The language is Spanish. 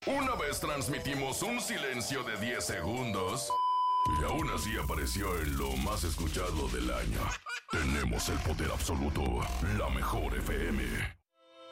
Una vez transmitimos un silencio de 10 segundos y aún así apareció en lo más escuchado del año. Tenemos el poder absoluto, la mejor FM.